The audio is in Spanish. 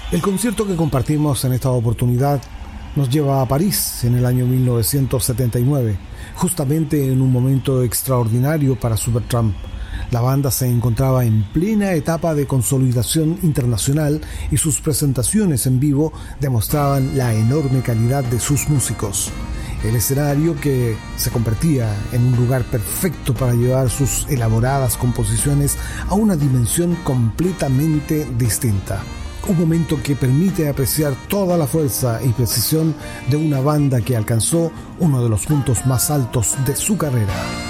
El concierto que compartimos en esta oportunidad nos lleva a París en el año 1979, justamente en un momento extraordinario para Supertramp. La banda se encontraba en plena etapa de consolidación internacional y sus presentaciones en vivo demostraban la enorme calidad de sus músicos. El escenario, que se convertía en un lugar perfecto para llevar sus elaboradas composiciones a una dimensión completamente distinta. Un momento que permite apreciar toda la fuerza y precisión de una banda que alcanzó uno de los puntos más altos de su carrera.